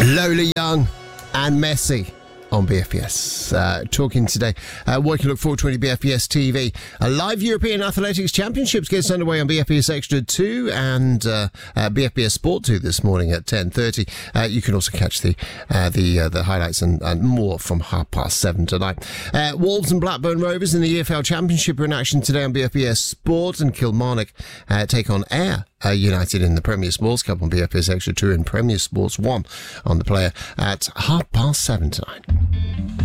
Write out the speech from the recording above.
Lola Young and Messi on BFBS. Talking today, what you can look forward to on BFBS TV. A live European Athletics Championships gets underway on BFBS Extra 2 and BFBS Sport 2 this morning at 10:30. You can also catch the highlights and more from 7:30 tonight. Wolves and Blackburn Rovers in the EFL Championship are in action today on BFBS Sport, and Kilmarnock take on Ayr United in the Premier Sports Cup on BFBS Extra 2 and Premier Sports 1 on the player at 7:30 tonight.